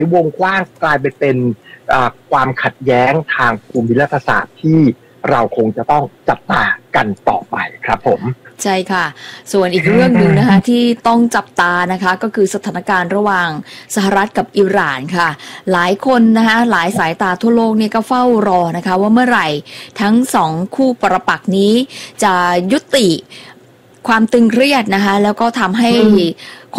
วงกว้างกลายไปเป็นความขัดแย้งทางภูมิรัฐศาสตร์ที่เราคงจะต้องจับตากันต่อไปครับผมใช่ค่ะส่วนอีกเรื่องหนึ่งนะคะที่ต้องจับตานะคะก็คือสถานการณ์ระหว่างสหรัฐกับอิหร่านค่ะหลายคนนะคะหลายสายตาทั่วโลกเนี่ยก็เฝ้ารอนะคะว่าเมื่อไหร่ทั้งสองคู่ปรปักษ์นี้จะยุติความตึงเครียดนะคะแล้วก็ทำให้